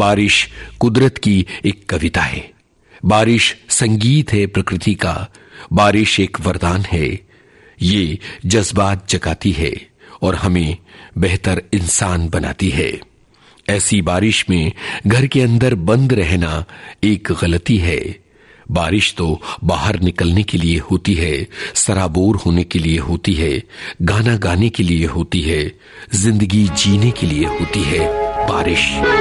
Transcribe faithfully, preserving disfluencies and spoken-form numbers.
बारिश कुदरत की एक कविता है। बारिश संगीत है प्रकृति का। बारिश एक वरदान है। ये जज्बात जगाती है और हमें बेहतर इंसान बनाती है। ऐसी बारिश में घर के अंदर बंद रहना एक गलती है। बारिश तो बाहर निकलने के लिए होती है, सराबोर होने के लिए होती है, गाना गाने के लिए होती है, जिंदगी जीने के लिए होती है बारिश।